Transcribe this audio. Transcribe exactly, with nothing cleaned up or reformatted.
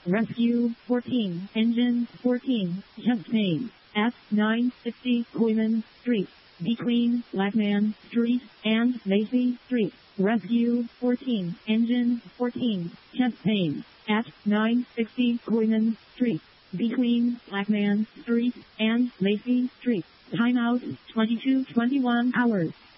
Rescue fourteen, Engine fourteen, chest pain, at nine sixty Coyman Street, between Blackman Street and Macy Street. Rescue fourteen, Engine fourteen, chest pain, at nine sixty Coyman Street, between Blackman Street and Macy Street. Timeout twenty-two twenty-one hours.